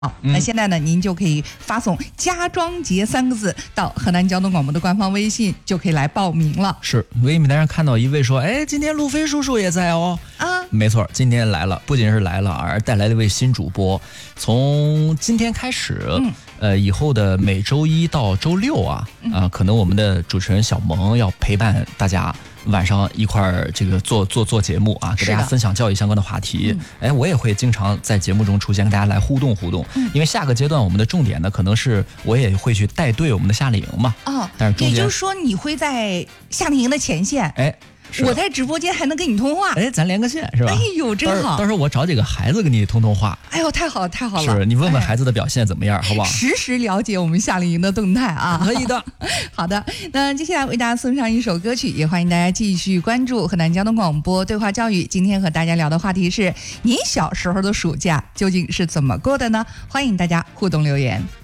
好，那现在呢，您就可以发送"家装节"3个字到河南交通广播的官方微信，就可以来报名了。 是，微信平台上看到一位说，哎，今天路飞叔叔也在哦。没错，今天来了，不仅是来了，而带来了一位新主播。从今天开始，以后的每周一到周六可能我们的主持人小萌要陪伴大家。晚上一块儿这个做节目给大家分享教育相关的话题。我也会经常在节目中出现，跟大家来互动。因为下个阶段我们的重点呢，可能是我也会去带队我们的夏令营嘛。但是中间也就是说你会在夏令营的前线。我在直播间还能跟你通话， 咱连个线是吧？ 哎呦，真好！ 到时候我找几个孩子跟你通话。 哎呦，太好了，太好了！ 是你问问孩子的表现怎么样，好不好？ 实时了解我们夏令营的动态可以的。 好的，那接下来为大家送上一首歌曲，也欢迎大家继续关注河南交通广播对话教育。今天和大家聊的话题是：您小时候的暑假究竟是怎么过的呢？欢迎大家互动留言。